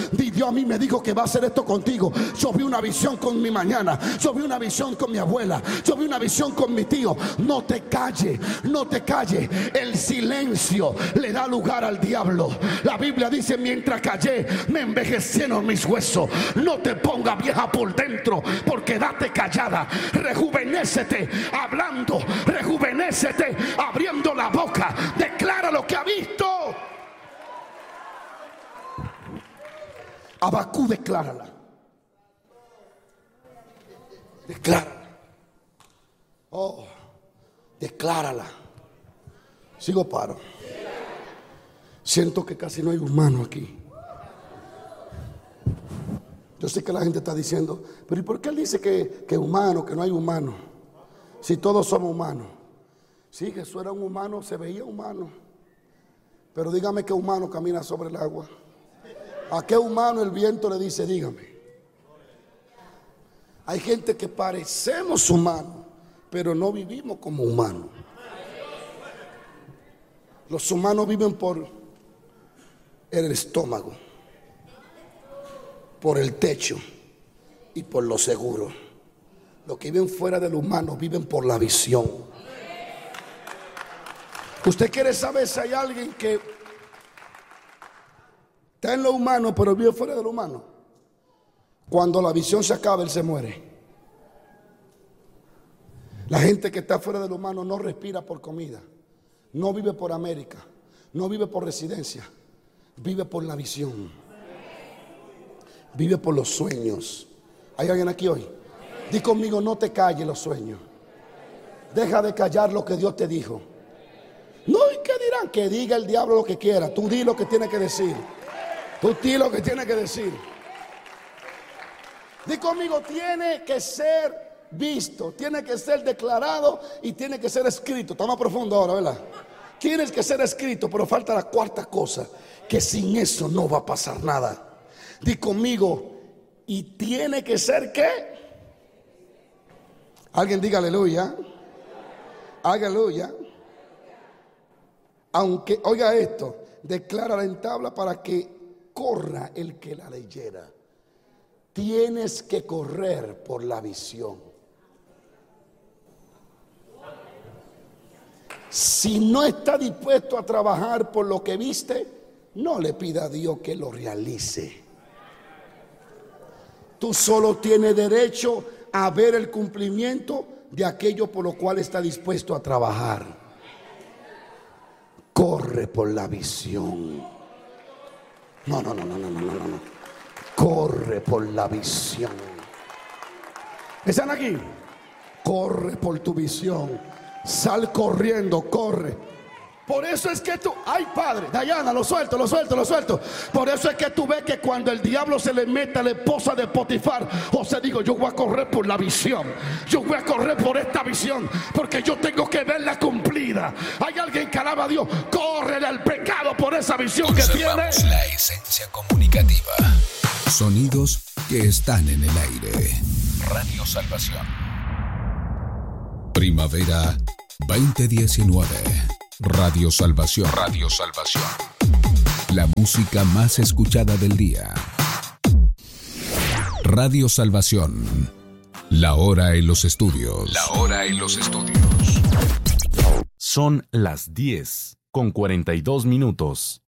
Dios a mí me dijo que va a hacer esto contigo. Yo vi una visión con mi mañana, yo vi una visión con mi abuela, yo vi una visión con mi tío. No te calles, no te calles. El silencio le da lugar al diablo. La Biblia dice: mientras callé, me envejecieron mis huesos. No te pongas vieja por dentro, porque date callada. Rejuvenécete hablando, rejuvenécete abriendo la boca. Declara lo que ha visto. Abacú, declárala. Declárala. Oh, declárala. Sigo paro. Siento que casi no hay humano aquí. Yo sé que la gente está diciendo: pero ¿y por qué él dice que humano, que no hay humano? Si todos somos humanos. Sí, Jesús era un humano, se veía humano. Pero dígame, ¿qué humano camina sobre el agua? ¿A qué humano el viento le dice dígame? Hay gente que parecemos humanos, pero no vivimos como humanos. Los humanos viven por el estómago, por el techo y por lo seguro. Los que viven fuera del humano viven por la visión. Usted quiere saber si hay alguien que está en lo humano pero vive fuera del humano. Cuando la visión se acaba, él se muere. La gente que está fuera del humano no respira por comida, no vive por América, no vive por residencia, vive por la visión, vive por los sueños. ¿Hay alguien aquí hoy? Di conmigo: no te calles los sueños. Deja de callar lo que Dios te dijo. No, ¿y qué dirán? Que diga el diablo lo que quiera. Tú di lo que tiene que decir. Tú di lo que tiene que decir. Di conmigo: tiene que ser visto, tiene que ser declarado y tiene que ser escrito. Está más profundo ahora, ¿verdad? Tiene que ser escrito, pero falta la cuarta cosa, que sin eso no va a pasar nada. Di conmigo: y tiene que ser ¿qué? Alguien diga aleluya. Aleluya. Aunque, oiga esto, declara en tabla para que corra el que la leyera. Tienes que correr por la visión. Si no está dispuesto a trabajar por lo que viste, no le pida a Dios que lo realice. Tú solo tienes derecho a ver el cumplimiento de aquello por lo cual está dispuesto a trabajar. Corre por la visión. No. Corre por la visión. ¿Están aquí? Corre por tu visión. Sal corriendo, corre. Por eso es que tú, ay padre, Dayana, lo suelto. Por eso es que tú ves que cuando el diablo se le mete a la esposa de Potifar, José dijo: yo voy a correr por la visión. Yo voy a correr por esta visión, porque yo tengo que verla cumplida. Hay alguien que alaba a Dios. Corre al pecado por esa visión que tiene. La esencia comunicativa. Sonidos que están en el aire. Radio Salvación. Primavera 2019. Radio Salvación. Radio Salvación. La música más escuchada del día. Radio Salvación. La hora en los estudios. La hora en los estudios. Son las 10:42.